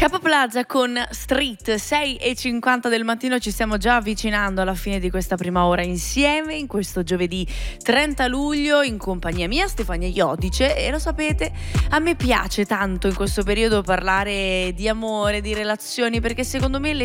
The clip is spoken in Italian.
Capo Plaza con Street, 6:50 del mattino, ci stiamo già avvicinando alla fine di questa prima ora insieme, in questo giovedì 30 luglio, in compagnia mia, Stefania Iodice, e lo sapete, a me piace tanto in questo periodo parlare di amore, di relazioni, perché secondo me le